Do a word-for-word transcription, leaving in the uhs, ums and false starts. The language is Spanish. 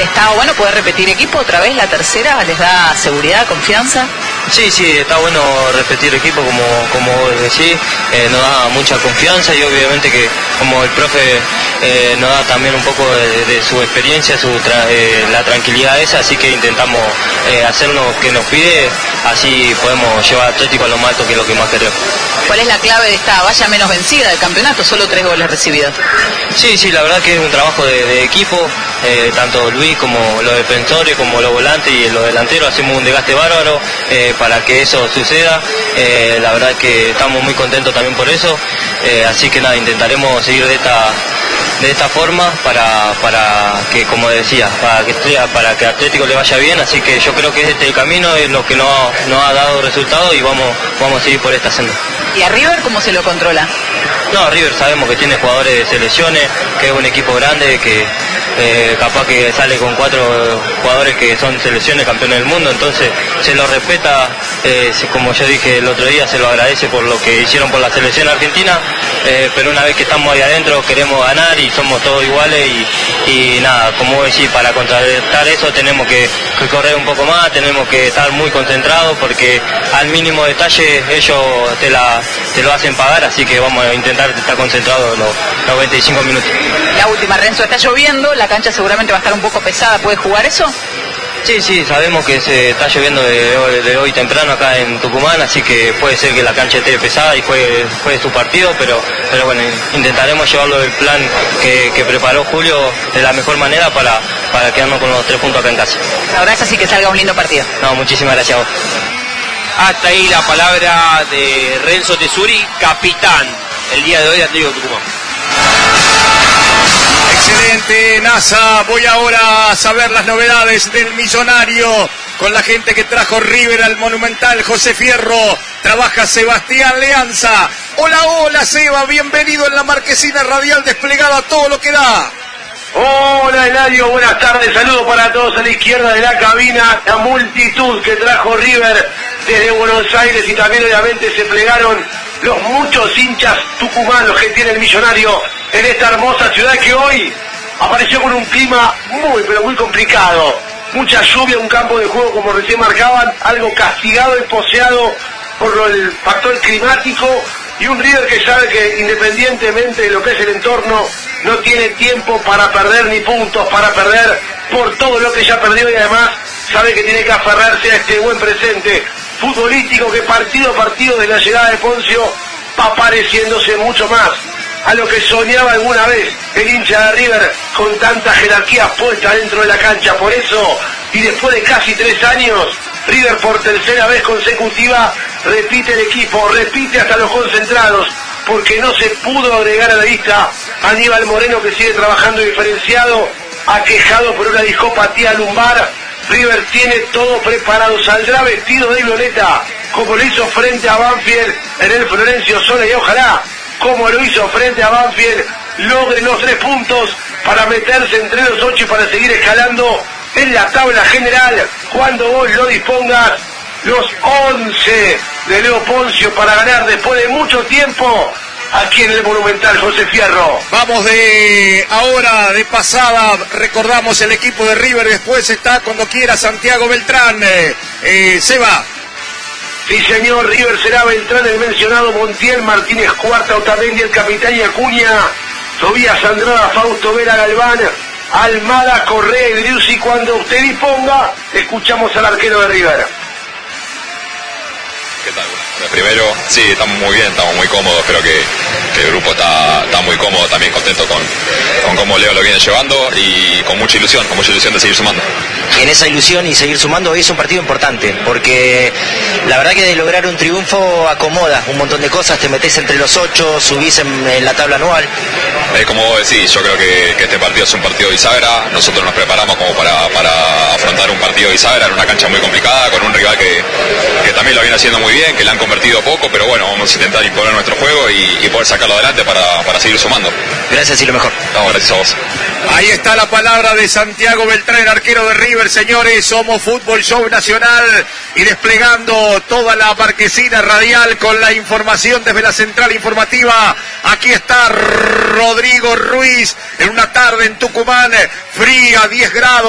¿Está bueno poder repetir equipo otra vez, la tercera? ¿Les da seguridad, confianza? Sí, sí, está bueno repetir equipo, como, como vos decís, eh, nos da mucha confianza y obviamente que como el profe eh, nos da también un poco de, de su experiencia, su tra eh, la tranquilidad esa, así que intentamos eh, hacer lo que nos pide, así podemos llevar a Atlético a lo más alto, que es lo que más queremos. ¿Cuál es la clave de esta valla menos vencida del campeonato? Solo tres goles recibidos. Sí, sí, la verdad que es un trabajo de, de equipo, eh, tanto Luis como los defensores, como los volantes y los delanteros, hacemos un desgaste bárbaro eh, para que eso suceda. Eh, la verdad que estamos muy contentos también por eso, eh, así que nada, intentaremos seguir de esta de esta forma para, para que, como decía, para que, para que Atlético le vaya bien, así que yo creo que este el camino es lo que nos no, no ha dado resultado y vamos, vamos a seguir por esta senda. ¿Y a River cómo se lo controla? No, River sabemos que tiene jugadores de selecciones, que es un equipo grande, que eh, capaz que sale con cuatro jugadores que son selecciones, campeones del mundo, entonces se lo respeta, eh, como yo dije el otro día, se lo agradece por lo que hicieron por la selección argentina, eh, pero una vez que estamos ahí adentro queremos ganar y somos todos iguales y, y nada, como decir, para contrarrestar eso tenemos que, que correr un poco más, tenemos que estar muy concentrados porque al mínimo detalle ellos te, la, te lo hacen pagar, así que vamos a intentar estar concentrados los noventa y cinco minutos. La última, Renzo, está lloviendo, la cancha seguramente va a estar un poco pesada, ¿puede jugar eso? Sí, sí, sabemos que se está lloviendo de hoy, de hoy temprano acá en Tucumán, así que puede ser que la cancha esté pesada y juegue, juegue su partido, pero, pero bueno, intentaremos llevarlo del plan que, que preparó Julio de la mejor manera para, para quedarnos con los tres puntos acá en casa. Gracias y que salga un lindo partido. No, muchísimas gracias a vos. Hasta ahí la palabra de Renzo Tesuri, capitán el día de hoy de Atlético Tucumán. Excelente, NASA. Voy ahora a saber las novedades del millonario con la gente que trajo River al Monumental. José Fierro, trabaja Sebastián Leanza. Hola, hola, Seba, bienvenido en la marquesina radial desplegada a todo lo que da. Hola, Eladio, buenas tardes, saludos para todos a la izquierda de la cabina, la multitud que trajo River desde Buenos Aires y también obviamente se plegaron los muchos hinchas tucumanos que tiene el millonario en esta hermosa ciudad que hoy apareció con un clima muy pero muy complicado, mucha lluvia, un campo de juego como recién marcaban, algo castigado y poseado por lo, el factor climático y un River que sabe que independientemente de lo que es el entorno no tiene tiempo para perder ni puntos para perder por todo lo que ya perdió y además sabe que tiene que aferrarse a este buen presente futbolístico que partido a partido de la llegada de Poncio va pareciéndose mucho más a lo que soñaba alguna vez el hincha de River con tanta jerarquía puesta dentro de la cancha. Por eso, y después de casi tres años, River por tercera vez consecutiva repite el equipo, repite hasta los concentrados, porque no se pudo agregar a la lista a Aníbal Moreno, que sigue trabajando diferenciado, aquejado por una discopatía lumbar. River tiene todo preparado, saldrá vestido de violeta, como lo hizo frente a Banfield en el Florencio Sola, y ojalá, como lo hizo frente a Banfield, logre los tres puntos para meterse entre los ocho y para seguir escalando en la tabla general cuando vos lo dispongas. Los once de Leo Poncio para ganar después de mucho tiempo aquí en el Monumental, José Fierro. Vamos de ahora, de pasada, recordamos el equipo de River, después está cuando quiera Santiago Beltrán. Eh, eh, Seba. Sí, señor, River será Beltrán, el mencionado, Montiel, Martínez Cuarta, Otamendi, el capitán y Acuña, Tobías Andrada, Fausto Vera, Galván, Almada, Correa y Driussi. Cuando usted disponga, escuchamos al arquero de River. ¿Qué tal? Primero, sí, estamos muy bien, estamos muy cómodos, creo que, que el grupo está, está muy cómodo, también contento con, con cómo Leo lo viene llevando y con mucha ilusión, con mucha ilusión de seguir sumando. En esa ilusión y seguir sumando hoy es un partido importante, porque la verdad que de lograr un triunfo acomoda un montón de cosas, te metes entre los ocho, subís en, en la tabla anual. Es como vos decís, yo creo que, que este partido es un partido bisagra, nosotros nos preparamos como para, para afrontar un partido bisagra en una cancha muy complicada, con un rival que, que también lo viene haciendo muy bien, que le han convertido poco, pero bueno, vamos a intentar imponer nuestro juego y, y poder sacarlo adelante para, para seguir sumando. Gracias y lo mejor. No, gracias a vos. Ahí está la palabra de Santiago Beltrán, arquero de River, señores. Somos Fútbol Show Nacional y desplegando toda la marquesina radial con la información desde la central informativa. Aquí está Rodrigo Ruiz en una tarde en Tucumán, fría, diez grados.